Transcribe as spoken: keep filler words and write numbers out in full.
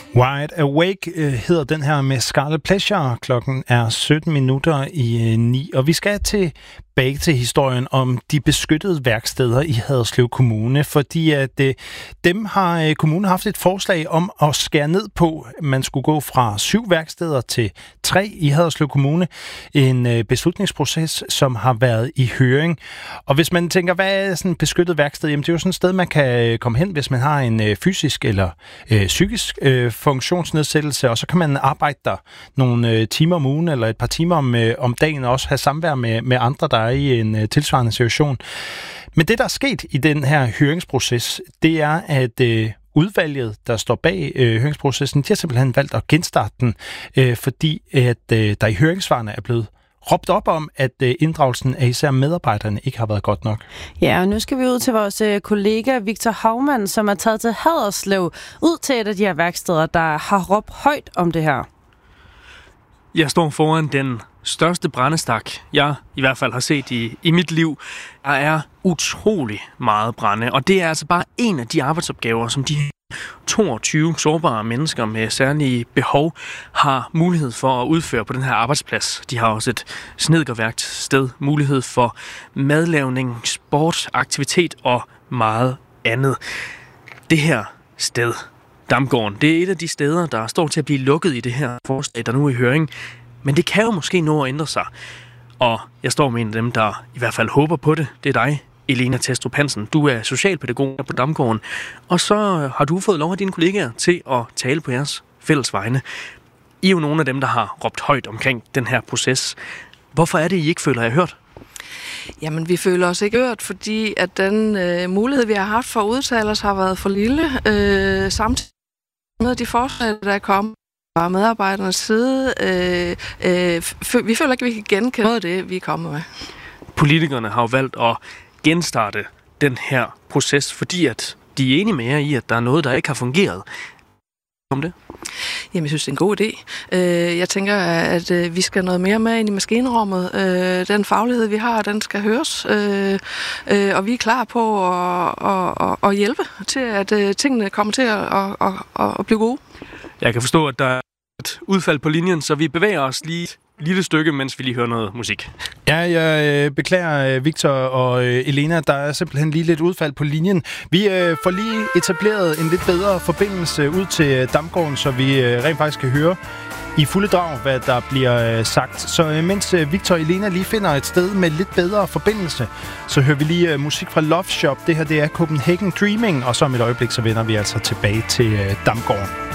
Wide Awake øh, hedder den her med Scarlet Pleasure. Klokken er sytten minutter i ni, og vi skal tilbage til historien om de beskyttede værksteder i Haderslev Kommune, fordi at øh, dem har øh, kommunen haft et forslag om at skære ned på. Man skulle gå fra syv værksteder til tre i Haderslev Kommune. En øh, beslutningsproces, som har været i høring. Og hvis man tænker, hvad er sådan et beskyttet værksted? Jamen, det er jo sådan et sted, man kan komme hen, hvis man har en øh, fysisk eller øh, psykisk øh, funktionsnedsættelse, og så kan man arbejde der nogle øh, timer om ugen, eller et par timer om, øh, om dagen, og også have samvær med, med andre, der er i en øh, tilsvarende situation. Men det, der er sket i den her høringsproces, det er, at øh, udvalget, der står bag øh, høringsprocessen, de har simpelthen valgt at genstarte den, øh, fordi at øh, der i høringssvarene er blevet råbt op om, at øh, inddragelsen af især medarbejderne ikke har været godt nok. Ja, og nu skal vi ud til vores øh, kollega Victor Haumann, som er taget til Haderslev, ud til et af de her værksteder, der har råbt højt om det her. Jeg står foran den største brændestak, jeg i hvert fald har set i, i mit liv. Der er utrolig meget brænde, og det er altså bare en af de arbejdsopgaver, som de toogtyve sårbare mennesker med særlige behov har mulighed for at udføre på den her arbejdsplads. De har også et snedkerværksted, mulighed for madlavning, sport, aktivitet og meget andet. Det her sted, Damgården, det er et af de steder, der står til at blive lukket i det her forslag, der nu er i høring. Men det kan jo måske nå at ændre sig. Og jeg står med en af dem, der i hvert fald håber på det. Det er dig, Elena Testrup Hansen. Du er socialpædagog på Damgården. Og så har du fået lov af dine kollegaer til at tale på jeres fælles vegne. I er jo nogle af dem, der har råbt højt omkring den her proces. Hvorfor er det, I ikke føler, at I har hørt? Jamen, vi føler os ikke hørt, fordi at den øh, mulighed, vi har haft for at udtale os, har været for lille. Øh, samtidig med de forslag, der er kommet fra medarbejdernes side, øh, øh, f- vi føler ikke, at vi kan genkende noget af det, vi er kommet med. Politikerne har jo valgt at genstarte den her proces, fordi at de er enige med jer i, at der er noget, der ikke har fungeret. Om det? Jamen, jeg synes, det er en god idé. Jeg tænker, at vi skal noget mere med ind i maskinrummet. Den faglighed, vi har, den skal høres. Og vi er klar på at, at hjælpe til, at tingene kommer til at, at, at blive gode. Jeg kan forstå, at der er et udfald på linjen, så vi bevæger os lige et lille stykke, mens vi lige hører noget musik. Ja, jeg beklager, Victor og Elena. Der er simpelthen lige lidt udfald på linjen. Vi får lige etableret en lidt bedre forbindelse ud til Damgården, så vi rent faktisk kan høre i fulde drag, hvad der bliver sagt. Så mens Victor og Elena lige finder et sted med lidt bedre forbindelse, så hører vi lige musik fra Love Shop. Det her, det er Copenhagen Dreaming, og så om et øjeblik, så vender vi altså tilbage til Damgården.